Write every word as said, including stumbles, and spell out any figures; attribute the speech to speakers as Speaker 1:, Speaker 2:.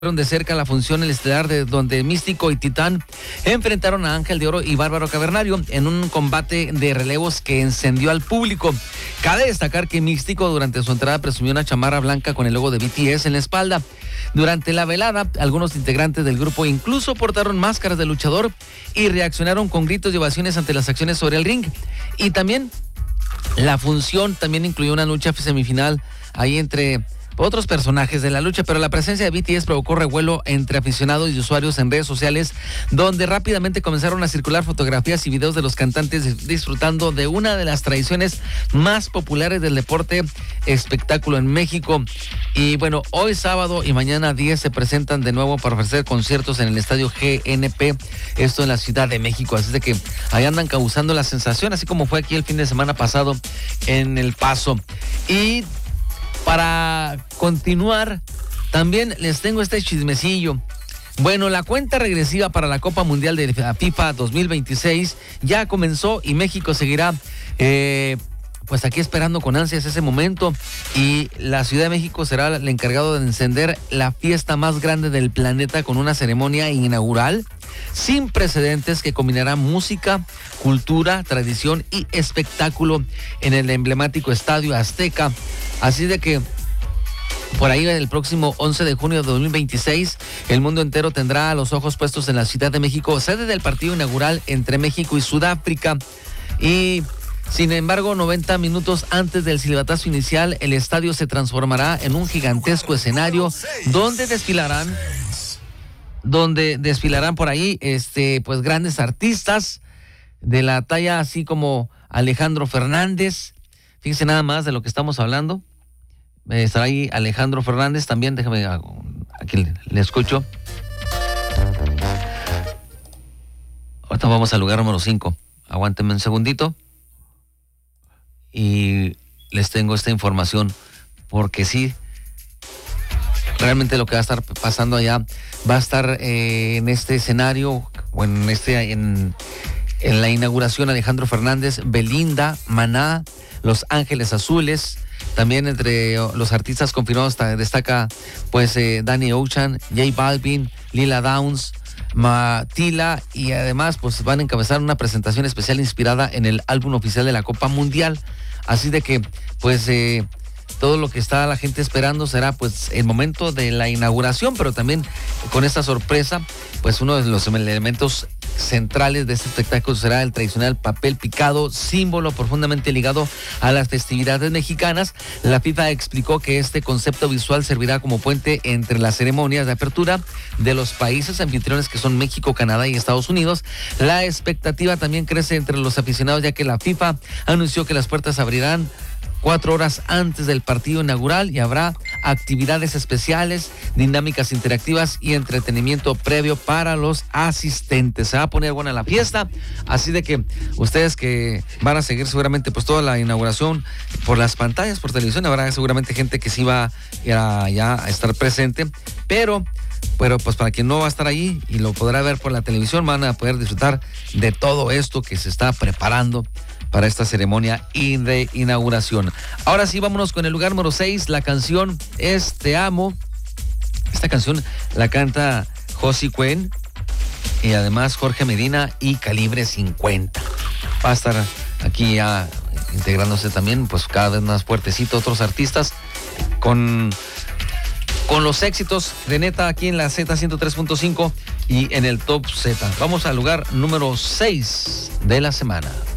Speaker 1: de cerca la función el estelar de donde Místico y Titán enfrentaron a Ángel de Oro y Bárbaro Cavernario en un combate de relevos que encendió al público. Cabe destacar que Místico durante su entrada presumió una chamarra blanca con el logo de B T S en la espalda. Durante la velada, algunos integrantes del grupo incluso portaron máscaras de luchador y reaccionaron con gritos y ovaciones ante las acciones sobre el ring. Y también la función también incluyó una lucha semifinal ahí entre otros personajes de la lucha, pero la presencia de B T S provocó revuelo entre aficionados y usuarios en redes sociales, donde rápidamente comenzaron a circular fotografías y videos de los cantantes disfrutando de una de las tradiciones más populares del deporte espectáculo en México. Y bueno, hoy sábado y mañana diez se presentan de nuevo para ofrecer conciertos en el estadio G N P, esto en la Ciudad de México, así de que ahí andan causando la sensación, así como fue aquí el fin de semana pasado en El Paso. Y para continuar, también les tengo este chismecillo. Bueno, la cuenta regresiva para la Copa Mundial de la FIFA dos mil veintiséis ya comenzó y México seguirá eh, pues aquí esperando con ansias ese momento, y la Ciudad de México será el encargado de encender la fiesta más grande del planeta con una ceremonia inaugural sin precedentes que combinará música, cultura, tradición y espectáculo en el emblemático Estadio Azteca. Así de que por ahí el próximo once de junio de dos mil veintiséis, el mundo entero tendrá los ojos puestos en la Ciudad de México, sede del partido inaugural entre México y Sudáfrica. Y sin embargo, noventa minutos antes del silbatazo inicial, el estadio se transformará en un gigantesco escenario donde desfilarán donde desfilarán por ahí este pues grandes artistas de la talla así como Alejandro Fernández. Fíjense nada más de lo que estamos hablando. Eh, estará ahí Alejandro Fernández también, déjame, aquí le, le escucho. Ahorita vamos al lugar número cinco. Aguántenme un segundito. Y les tengo esta información, porque sí, realmente lo que va a estar pasando allá va a estar eh, en este escenario, o en este, en, en la inauguración, Alejandro Fernández, Belinda, Maná, Los Ángeles Azules. También entre los artistas confirmados destaca pues eh, Danny Ocean, J Balvin, Lila Downs, Matila, y además pues van a encabezar una presentación especial inspirada en el álbum oficial de la Copa Mundial. Así de que pues eh, todo lo que está la gente esperando será pues el momento de la inauguración, pero también con esta sorpresa, pues uno de los elementos centrales de este espectáculo será el tradicional papel picado, símbolo profundamente ligado a las festividades mexicanas. La FIFA explicó que este concepto visual servirá como puente entre las ceremonias de apertura de los países anfitriones que son México, Canadá y Estados Unidos. La expectativa también crece entre los aficionados, ya que la FIFA anunció que las puertas abrirán cuatro horas antes del partido inaugural y habrá actividades especiales, dinámicas interactivas y entretenimiento previo para los asistentes. Se va a poner buena la fiesta, así de que ustedes que van a seguir seguramente pues toda la inauguración por las pantallas, por televisión, habrá seguramente gente que sí va a, ya a estar presente, pero pero pues para quien no va a estar ahí y lo podrá ver por la televisión, van a poder disfrutar de todo esto que se está preparando para esta ceremonia de inauguración. Ahora sí, vámonos con el lugar número seis. La canción es Te Amo. Esta canción la canta Josie Cuen y además Jorge Medina y Calibre cincuenta. Va a estar aquí ya integrándose también, pues cada vez más fuertecito, otros artistas con, con los éxitos de Neta aquí en la Z ciento tres punto cinco y en el Top Z. Vamos al lugar número seis de la semana.